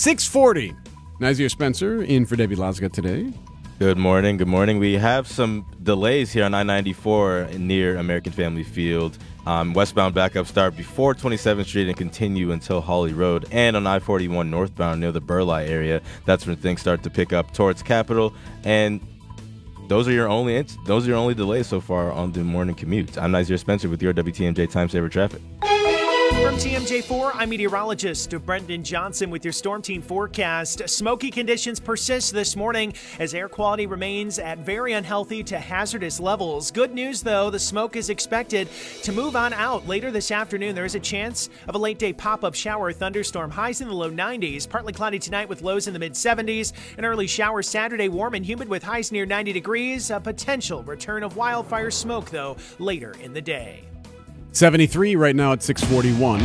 6:40. Nazir Spencer in for Debbie Lazga today. Good morning. Good morning. We have some delays here on I-94 near American Family Field. Westbound backup start before 27th Street and continue until Hawley Road, and on I-41 northbound near the Burleigh area. That's when things start to pick up towards Capitol, and those are your only delays so far on the morning commute. I'm Nazir Spencer with your WTMJ Time Saver Traffic. From TMJ4, I'm meteorologist Brendan Johnson with your Storm Team forecast. Smoky conditions persist this morning as air quality remains at very unhealthy to hazardous levels. Good news, though, the smoke is expected to move on out later this afternoon. There is a chance of a late-day pop-up shower thunderstorm. Highs in the low 90s. Partly cloudy tonight with lows in the mid-70s. An early shower Saturday, warm and humid with highs near 90 degrees. A potential return of wildfire smoke, though, later in the day. 73 right now at 6:41.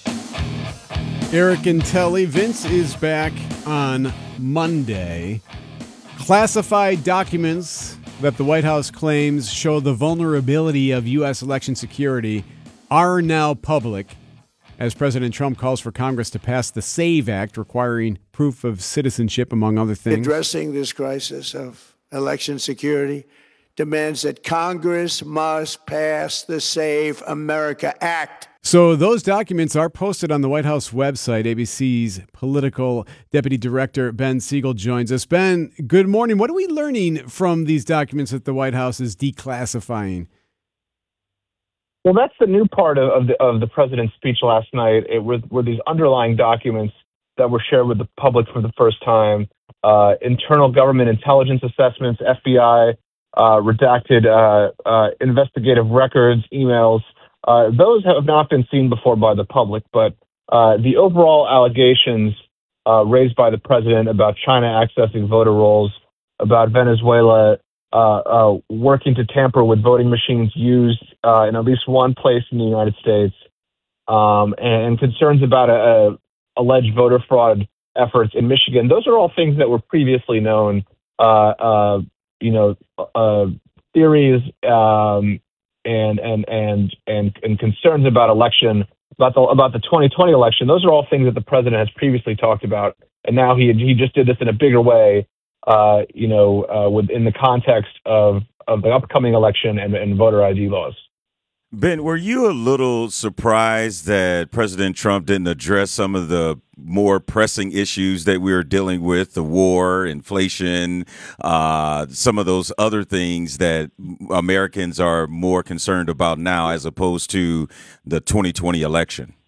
Eric and Telly. Vince is back on Monday. Classified documents that the White House claims show the vulnerability of U.S. election security are now public as President Trump calls for Congress to pass the SAVE Act, requiring proof of citizenship, among other things. Addressing this crisis of election security demands that Congress must pass the Save America Act. So those documents are posted on the White House website. ABC's political deputy director, Ben Siegel, joins us. Ben, good morning. What are we learning from these documents that the White House is declassifying? Well, that's the new part of the president's speech last night. It were these underlying documents that were shared with the public for the first time. Internal government intelligence assessments, FBI, redacted investigative records, emails. Those have not been seen before by the public, but the overall allegations raised by the president about China accessing voter rolls, about Venezuela working to tamper with voting machines used in at least one place in the United States, and concerns about alleged voter fraud efforts in Michigan. Those are all things that were previously known. Theories and concerns about election, about the 2020 election. Those are all things that the president has previously talked about, and now he just did this in a bigger way. Within the context of the upcoming election and voter ID laws. Ben, were you a little surprised that President Trump didn't address some of the more pressing issues that we are dealing with, the war, inflation, some of those other things that Americans are more concerned about now as opposed to the 2020 election?